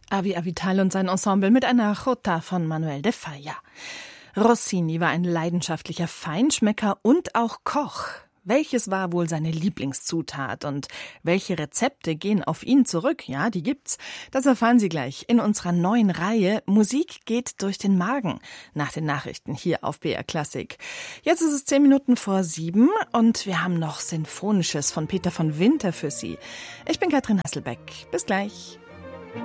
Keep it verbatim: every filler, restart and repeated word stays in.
Avi Avital und sein Ensemble mit einer Jota von Manuel de Falla. Rossini war ein leidenschaftlicher Feinschmecker und auch Koch. Welches war wohl seine Lieblingszutat und welche Rezepte gehen auf ihn zurück? Ja, die gibt's. Das erfahren Sie gleich in unserer neuen Reihe Musik geht durch den Magen nach den Nachrichten hier auf B R Klassik. Jetzt ist es zehn Minuten vor sieben und wir haben noch Sinfonisches von Peter von Winter für Sie. Ich bin Katrin Hasselbeck. Bis gleich.